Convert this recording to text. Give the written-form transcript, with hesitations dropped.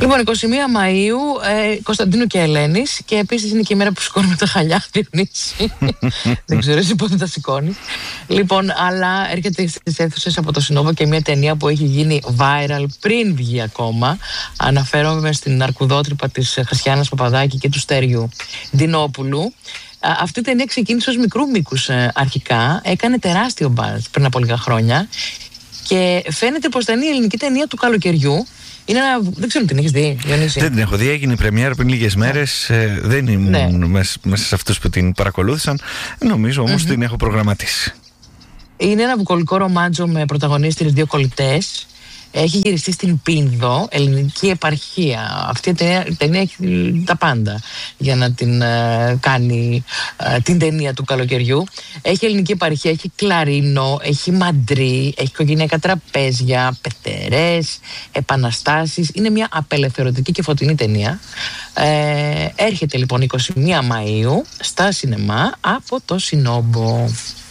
Λοιπόν, 21 Μαΐου, Κωνσταντίνου και Ελένης, και επίσης είναι και η μέρα που σηκώνουμε τα χαλιά, Διονύση. Δεν ξέρω εσύ πότε τα σηκώνεις. Λοιπόν, αλλά έρχεται στις αίθουσες από το Συνόβο και μια ταινία που έχει γίνει viral πριν βγει ακόμα. Αναφέρομαι στην Αρκουδότρυπα της Χριστιάνας Παπαδάκη και του Στέριου Ντινόπουλου. Αυτή η ταινία ξεκίνησε ως μικρού μήκους αρχικά, έκανε τεράστιο μπάζ πριν από λίγα χρόνια και φαίνεται πως θα είναι η ελληνική ταινία του καλοκαιριού. Είναι δεν ξέρω αν την έχεις δει, Διονύση. Δεν την έχω δει, έγινε η πρεμιέρα πριν λίγες μέρες. Δεν ήμουν μέσα σε αυτούς που την παρακολούθησαν. Νομίζω όμως την έχω προγραμματίσει. Είναι ένα βουκολικό ρομάντζο με πρωταγωνίστρες δύο κολλητές. Έχει γυριστεί στην Πίνδο, ελληνική επαρχία. Αυτή η ταινία έχει τα πάντα για να την κάνει την ταινία του καλοκαιριού. Έχει ελληνική επαρχία, έχει κλαρίνο, έχει μαντρί, έχει οικογενειακά τραπέζια, πετερές, επαναστάσεις. Είναι μια απελευθερωτική και φωτεινή ταινία. Έρχεται λοιπόν 21 Μαΐου στα σινεμά από το Συνόμπο.